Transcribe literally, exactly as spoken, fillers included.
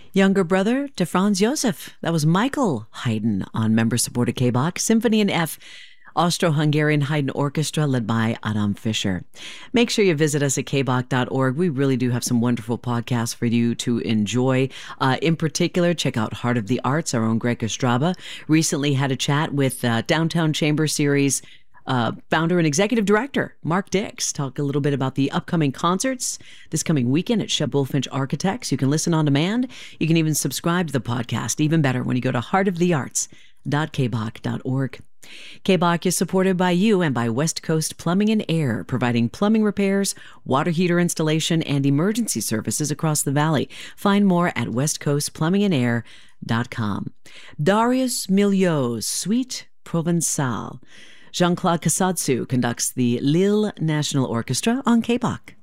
Younger brother to Franz Josef. That was Michael Haydn on member-supported K-Bach. Symphony in F, Austro-Hungarian Haydn Orchestra led by Adam Fischer. Make sure you visit us at k bach dot org. We really do have some wonderful podcasts for you to enjoy. Uh, in particular, check out Heart of the Arts. Our own Greg Estrada recently had a chat with uh, Downtown Chamber Series Uh, founder and executive director, Mark Dix. Talk a little bit about the upcoming concerts this coming weekend at Shep Bulfinch Architects. You can listen on demand. You can even subscribe to the podcast. Even better when you go to heart of the arts dot k bach dot org. K-Bach is supported by you and by West Coast Plumbing and Air, providing plumbing repairs, water heater installation, and emergency services across the valley. Find more at west coast plumbing and air dot com. Darius Milhaud's Suite Provençale. Jean-Claude Casadsu conducts the Lille National Orchestra on K-Bach.